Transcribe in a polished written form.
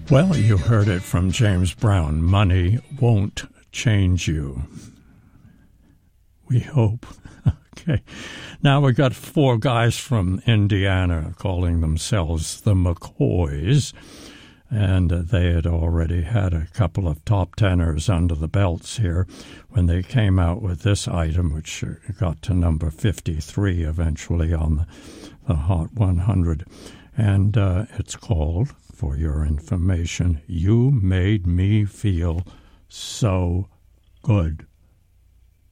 Well, you heard it from James Brown. Money won't change you. We hope. Okay. Now we got four guys from Indiana calling themselves the McCoys. And they had already had a couple of top tenors under the belts here when they came out with this item, which got to number 53 eventually on the Hot 100. And it's called, for your information, You Made Me Feel So Good.